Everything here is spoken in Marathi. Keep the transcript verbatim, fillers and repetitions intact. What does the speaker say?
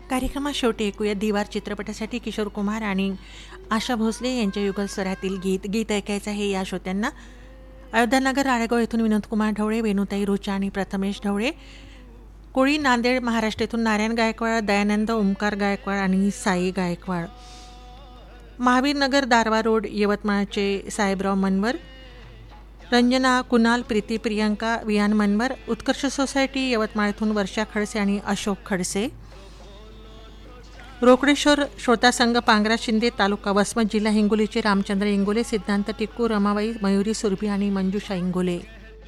कार्यक्रमात शेवटी ऐकूया दिवार चित्रपटासाठी किशोर कुमार आणि आशा भोसले यांच्या युगल स्वरातील गीत गीत ऐकायचं आहे या श्रोत्यांना. अयोध्यानगर राळेगाव येथून विनोदकुमार ढवळे, वेणुताई रोचा आणि प्रथमेश ढवळे. कोळी नांदेड महाराष्ट्र येथून नारायण गायकवाड, दयानंद ओमकार गायकवाड आणि साई गायकवाड. महावीर नगर दारवा रोड यवतमाळचे साहेबराव मनवर, रंजना कुणाल प्रीती प्रियंका वियान मनवर. उत्कर्ष सोसायटी यवतमाळ येथून वर्षा खडसे आणि अशोक खडसे. रोकडेश्वर श्रोता संघ पांगरा शिंदे तालुका वसमत जिल्हा हिंगोलीचे रामचंद्र इंगोले, सिद्धांत टिक्कू, रमाबाई मयुरी सुरभी आणि मंजुषा इंगोले.